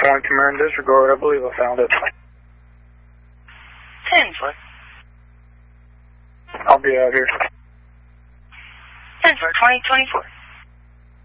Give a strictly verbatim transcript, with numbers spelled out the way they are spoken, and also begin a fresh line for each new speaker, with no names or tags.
twenty-two Marin Disregard, I believe I found it.
ten four.
I'll be out here.
ten four, twenty twenty-four.